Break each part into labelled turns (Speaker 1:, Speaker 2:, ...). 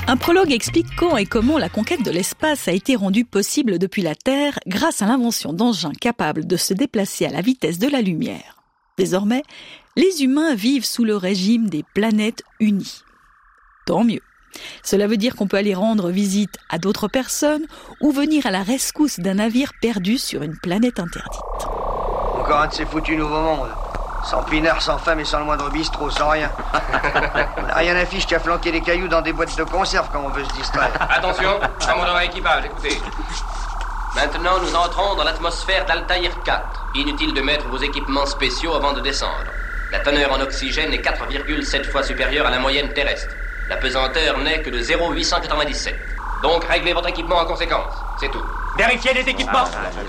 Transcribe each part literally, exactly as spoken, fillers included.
Speaker 1: Un prologue explique quand et comment la conquête de l'espace a été rendue possible depuis la Terre grâce à l'invention d'engins capables de se déplacer à la vitesse de la lumière. Désormais, les humains vivent sous le régime des planètes unies. Tant mieux. Cela veut dire qu'on peut aller rendre visite à d'autres personnes ou venir à la rescousse d'un navire perdu sur une planète interdite.
Speaker 2: Encore un de ces foutus nouveaux mondes. Sans pinard, sans femme et sans le moindre bistrot, sans rien. On n'a rien à fiche qu'à flanquer des cailloux dans des boîtes de conserve quand on veut se distraire.
Speaker 3: Attention, commandant équipage, écoutez. Maintenant, nous entrons dans l'atmosphère d'Altaïr quatre. Inutile de mettre vos équipements spéciaux avant de descendre. La teneur en oxygène est quatre virgule sept fois supérieure à la moyenne terrestre. La pesanteur n'est que de zéro virgule huit cent quatre-vingt-dix-sept. Donc réglez votre équipement en conséquence, c'est tout.
Speaker 4: Vérifiez les équipements.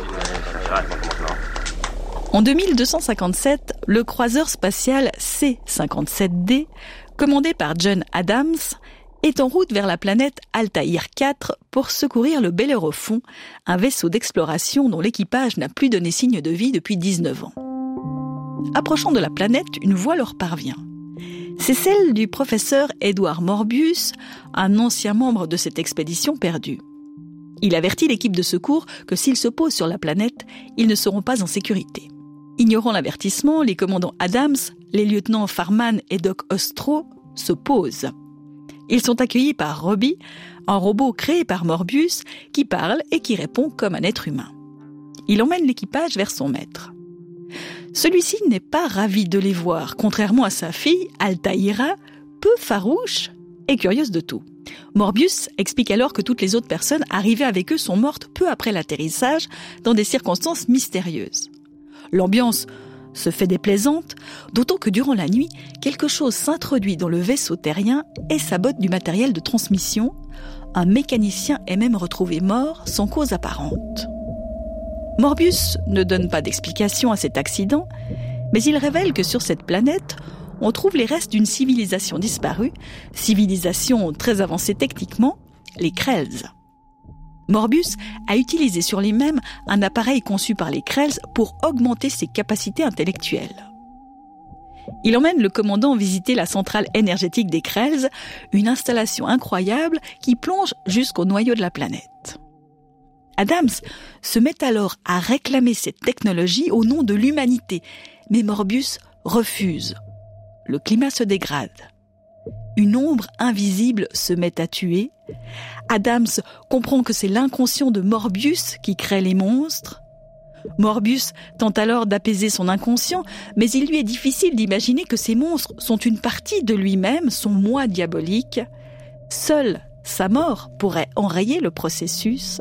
Speaker 1: En deux mille deux cent cinquante-sept, le croiseur spatial C cinquante-sept D, commandé par John Adams, est en route vers la planète Altaïr quatre pour secourir le Bellérophon, un vaisseau d'exploration dont l'équipage n'a plus donné signe de vie depuis dix-neuf ans. Approchant de la planète, une voix leur parvient. C'est celle du professeur Edward Morbius, un ancien membre de cette expédition perdue. Il avertit l'équipe de secours que s'ils se posent sur la planète, ils ne seront pas en sécurité. Ignorant l'avertissement, les commandants Adams, les lieutenants Farman et Doc Ostro se posent. Ils sont accueillis par Robbie, un robot créé par Morbius qui parle et qui répond comme un être humain. Il emmène l'équipage vers son maître. Celui-ci n'est pas ravi de les voir, contrairement à sa fille, Altaïra, peu farouche et curieuse de tout. Morbius explique alors que toutes les autres personnes arrivées avec eux sont mortes peu après l'atterrissage dans des circonstances mystérieuses. L'ambiance se fait déplaisante, d'autant que durant la nuit, quelque chose s'introduit dans le vaisseau terrien et sabote du matériel de transmission. Un mécanicien est même retrouvé mort sans cause apparente. Morbius ne donne pas d'explication à cet accident, mais il révèle que sur cette planète, on trouve les restes d'une civilisation disparue, civilisation très avancée techniquement, les Krells. Morbius a utilisé sur lui-même un appareil conçu par les Krells pour augmenter ses capacités intellectuelles. Il emmène le commandant visiter la centrale énergétique des Krells, une installation incroyable qui plonge jusqu'au noyau de la planète. Adams se met alors à réclamer cette technologie au nom de l'humanité, mais Morbius refuse. Le climat se dégrade. Une ombre invisible se met à tuer. Adams comprend que c'est l'inconscient de Morbius qui crée les monstres. Morbius tente alors d'apaiser son inconscient, mais il lui est difficile d'imaginer que ces monstres sont une partie de lui-même, son moi diabolique. Seule sa mort pourrait enrayer le processus.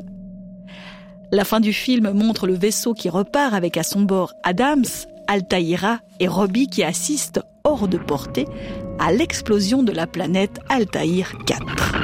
Speaker 1: La fin du film montre le vaisseau qui repart avec à son bord Adams, Altaïra et Robbie qui assistent hors de portée à l'explosion de la planète Altaïr quatre.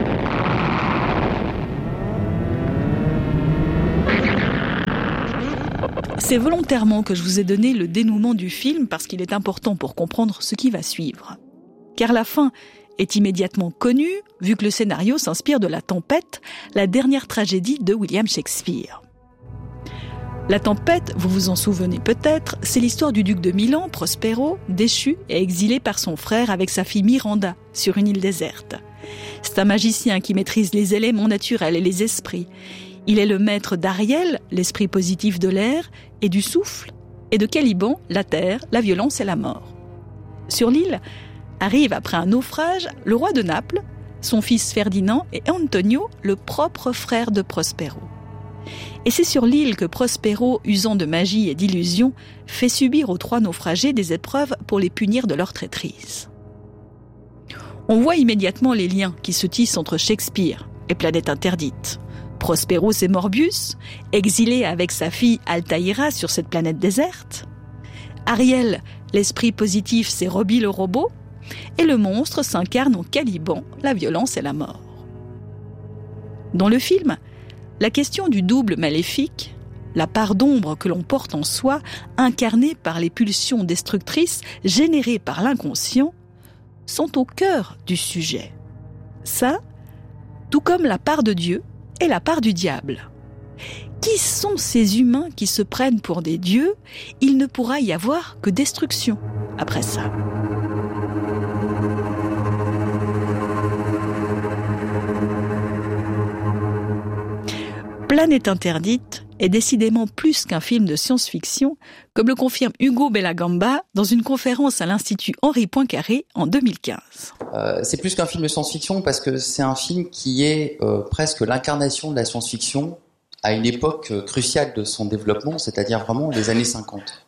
Speaker 1: C'est volontairement que je vous ai donné le dénouement du film parce qu'il est important pour comprendre ce qui va suivre. Car la fin est immédiatement connue, vu que le scénario s'inspire de La Tempête, la dernière tragédie de William Shakespeare. La Tempête, vous vous en souvenez peut-être, c'est l'histoire du duc de Milan, Prospero, déchu et exilé par son frère avec sa fille Miranda sur une île déserte. C'est un magicien qui maîtrise les éléments naturels et les esprits. Il est le maître d'Ariel, l'esprit positif de l'air, et du souffle, et de Caliban, la terre, la violence et la mort. Sur l'île, arrive après un naufrage le roi de Naples, son fils Ferdinand et Antonio, le propre frère de Prospero. Et c'est sur l'île que Prospero, usant de magie et d'illusion, fait subir aux trois naufragés des épreuves pour les punir de leur traîtrise. On voit immédiatement les liens qui se tissent entre Shakespeare et Planète Interdite. Prospero, c'est Morbius, exilé avec sa fille Altaïra sur cette planète déserte. Ariel, l'esprit positif, c'est Robbie le robot. Et le monstre s'incarne en Caliban, la violence et la mort. Dans le film, la question du double maléfique, la part d'ombre que l'on porte en soi, incarnée par les pulsions destructrices générées par l'inconscient, sont au cœur du sujet. Ça, tout comme la part de Dieu et la part du diable. Qui sont ces humains qui se prennent pour des dieux ? Il ne pourra y avoir que destruction après ça. Planète interdite est décidément plus qu'un film de science-fiction, comme le confirme Hugo Bellagamba dans une conférence à l'Institut Henri Poincaré en deux mille quinze.
Speaker 4: Euh, c'est plus qu'un film de science-fiction parce que c'est un film qui est euh, presque l'incarnation de la science-fiction à une époque euh, cruciale de son développement, c'est-à-dire vraiment les années cinquante.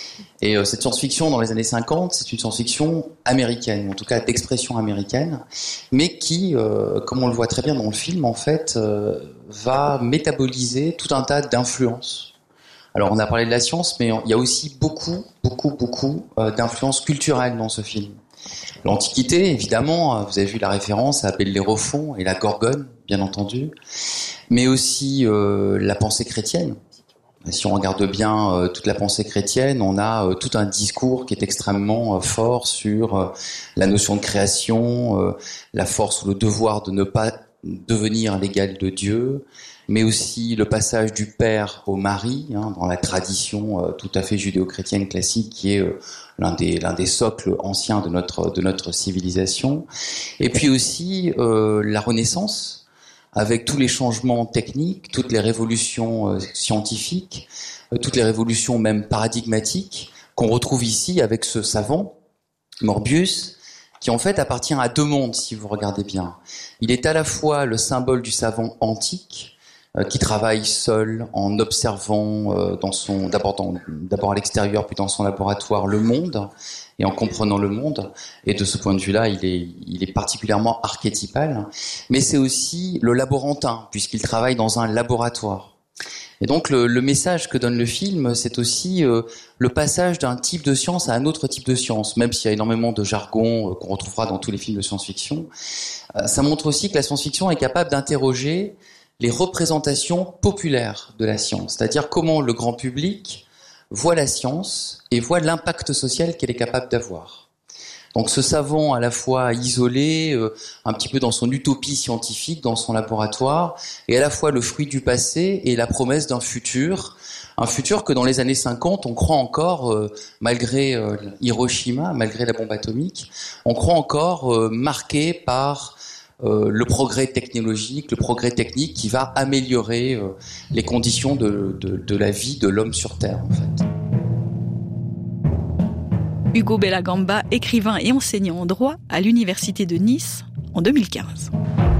Speaker 4: Et euh, cette science-fiction dans les années cinquante, c'est une science-fiction américaine, en tout cas d'expression américaine, mais qui, euh, comme on le voit très bien dans le film, en fait, euh, va métaboliser tout un tas d'influences. Alors on a parlé de la science, mais il y a aussi beaucoup, beaucoup, beaucoup euh, d'influences culturelles dans ce film. L'Antiquité, évidemment, vous avez vu la référence à Bellérophon et la Gorgone, bien entendu, mais aussi euh, la pensée chrétienne. Si on regarde bien euh, toute la pensée chrétienne, on a euh, tout un discours qui est extrêmement euh, fort sur euh, la notion de création, euh, la force ou le devoir de ne pas devenir l'égal de Dieu, mais aussi le passage du père au mari, hein, dans la tradition euh, tout à fait judéo-chrétienne classique, qui est euh, l'un des l'un des socles anciens de notre de notre civilisation. Et puis aussi euh, la Renaissance, avec tous les changements techniques, toutes les révolutions euh, scientifiques, euh, toutes les révolutions même paradigmatiques qu'on retrouve ici avec ce savant, Morbius, qui en fait appartient à deux mondes, si vous regardez bien. Il est à la fois le symbole du savant antique, euh, qui travaille seul en observant euh, dans son, d'abord, dans, d'abord à l'extérieur, puis dans son laboratoire, le monde, et en comprenant le monde. Et de ce point de vue-là, il est, il est particulièrement archétypal. Mais c'est aussi le laborantin, puisqu'il travaille dans un laboratoire. Et donc le, le message que donne le film, c'est aussi euh, le passage d'un type de science à un autre type de science, même s'il y a énormément de jargon euh, qu'on retrouvera dans tous les films de science-fiction. Euh, ça montre aussi que la science-fiction est capable d'interroger les représentations populaires de la science, c'est-à-dire comment le grand public voit la science et voit l'impact social qu'elle est capable d'avoir. Donc ce savant à la fois isolé, euh, un petit peu dans son utopie scientifique, dans son laboratoire, et à la fois le fruit du passé et la promesse d'un futur, un futur que dans les années cinquante, on croit encore, euh, malgré euh, Hiroshima, malgré la bombe atomique, on croit encore euh, marqué par euh, le progrès technologique, le progrès technique qui va améliorer euh, les conditions de, de, de la vie de l'homme sur Terre, en fait.
Speaker 1: Hugo Bellagamba, écrivain et enseignant en droit à l'Université de Nice en deux mille quinze.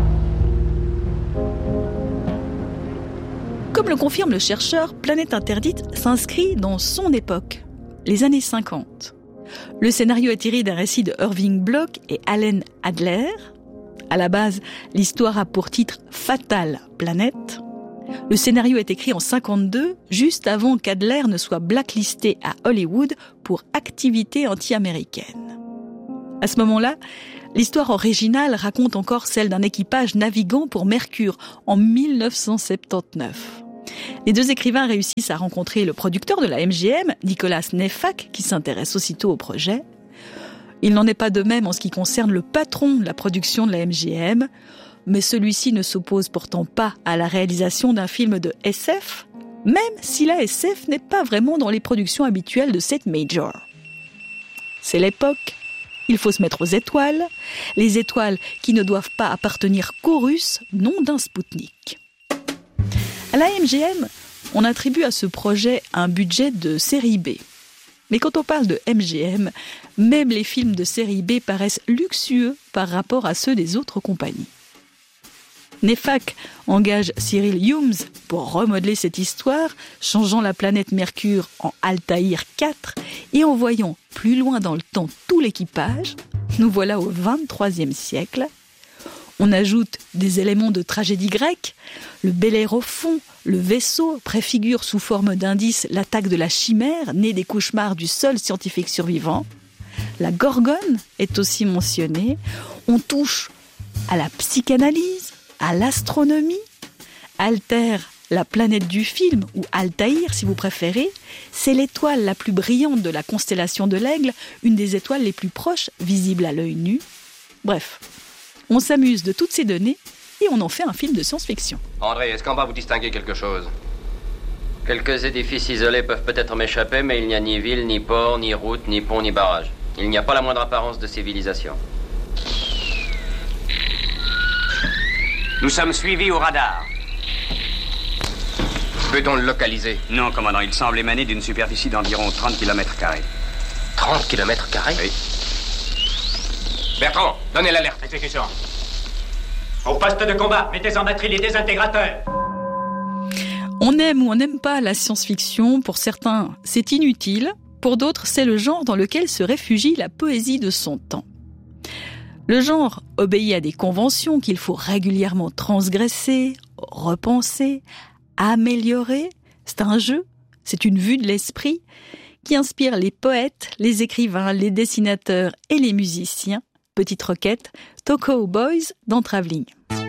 Speaker 1: Comme le confirme le chercheur, Planète interdite s'inscrit dans son époque, les années cinquante. Le scénario est tiré d'un récit de Irving Bloch et Allen Adler. À la base, l'histoire a pour titre « Fatale planète ». Le scénario est écrit en cinquante-deux, juste avant qu'Adler ne soit blacklisté à Hollywood pour activité anti-américaine. À ce moment-là, l'histoire originale raconte encore celle d'un équipage naviguant pour Mercure en mille neuf cent soixante-dix-neuf. Les deux écrivains réussissent à rencontrer le producteur de la M G M, Nicolas Neffack, qui s'intéresse aussitôt au projet. Il n'en est pas de même en ce qui concerne le patron de la production de la M G M, mais celui-ci ne s'oppose pourtant pas à la réalisation d'un film de S F, même si la S F n'est pas vraiment dans les productions habituelles de cette major. C'est l'époque, il faut se mettre aux étoiles, les étoiles qui ne doivent pas appartenir qu'aux Russes, non d'un Spoutnik. À la M G M, on attribue à ce projet un budget de série B. Mais quand on parle de M G M, même les films de série B paraissent luxueux par rapport à ceux des autres compagnies. Neffack engage Cyril Humes pour remodeler cette histoire, changeant la planète Mercure en Altaïr quatre et envoyant plus loin dans le temps tout l'équipage. Nous voilà au vingt-troisième siècle. On ajoute des éléments de tragédie grecque. Le Bellérophon, le vaisseau, préfigure sous forme d'indice l'attaque de la chimère, née des cauchemars du seul scientifique survivant. La Gorgone est aussi mentionnée. On touche à la psychanalyse, à l'astronomie. Altair, la planète du film, ou Altaïr si vous préférez, c'est l'étoile la plus brillante de la constellation de l'Aigle, une des étoiles les plus proches, visible à l'œil nu. Bref, on s'amuse de toutes ces données et on en fait un film de science-fiction.
Speaker 3: André, est-ce qu'en bas vous distinguez quelque chose?
Speaker 5: Quelques édifices isolés peuvent peut-être m'échapper, mais il n'y a ni ville, ni port, ni route, ni pont, ni barrage. Il n'y a pas la moindre apparence de civilisation.
Speaker 6: Nous sommes suivis au radar.
Speaker 3: Peut-on le localiser?
Speaker 6: Non, commandant, il semble émaner d'une superficie d'environ trente kilomètres carrés.
Speaker 3: trente kilomètres carrés?
Speaker 6: Oui.
Speaker 3: Bertrand, donnez l'alerte.
Speaker 7: Exécution. Au poste de combat, mettez en batterie les désintégrateurs.
Speaker 1: On aime ou on n'aime pas la science-fiction, pour certains c'est inutile, pour d'autres c'est le genre dans lequel se réfugie la poésie de son temps. Le genre obéit à des conventions qu'il faut régulièrement transgresser, repenser, améliorer. C'est un jeu, c'est une vue de l'esprit qui inspire les poètes, les écrivains, les dessinateurs et les musiciens. Petite requête, Toko Boys dans Travelling.